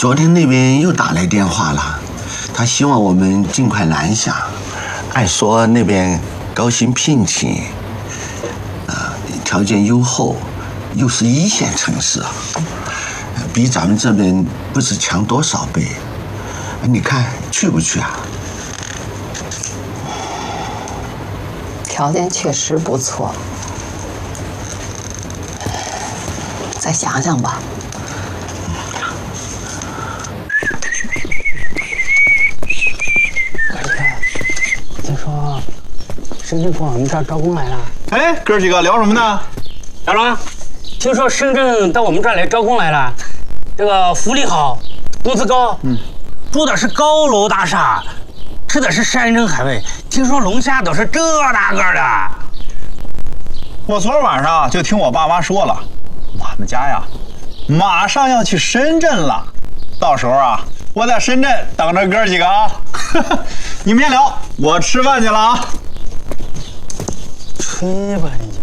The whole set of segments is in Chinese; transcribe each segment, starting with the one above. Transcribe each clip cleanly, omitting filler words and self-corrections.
昨天那边又打来电话了，他希望我们尽快南下。按说那边高薪聘请，条件优厚，又是一线城市，比咱们这边不知强多少倍。你看去不去啊？ 条件确实不错，再想想吧。 听说深圳往我们这儿招工来了。 哎，哥几个聊什么呢？ 小龙，听说深圳到我们这儿来招工来了，这个福利好，工资高，住的是高楼大厦，吃的是山珍海味，听说龙虾都是这大个的。 我昨儿晚上就听我爸妈说了，我们家呀，马上要去深圳了，到时候啊，我在深圳等着哥几个啊。你们先聊，我吃饭去了啊。 吹吧你！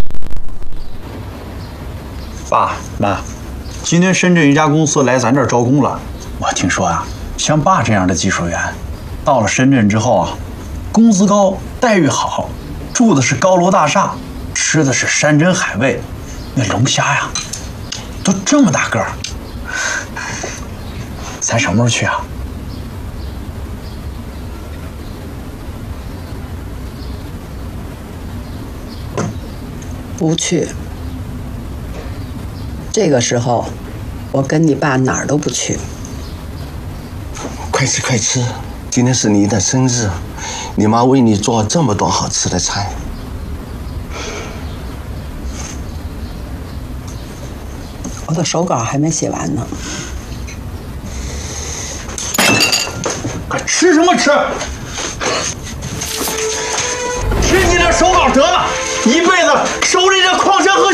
爸妈，今天深圳一家公司来咱这儿招工了。我听说啊，像爸这样的技术员，到了深圳之后啊，工资高，待遇好，住的是高楼大厦，吃的是山珍海味，那龙虾呀，都这么大个儿。咱什么时候去啊？ 不去。这个时候，我跟你爸哪儿都不去。 快吃快吃，今天是你的生日，你妈为你做这么多好吃的菜。 我的手稿还没写完呢。 快吃什么吃？吃你的手稿得了，一辈子手里这矿山和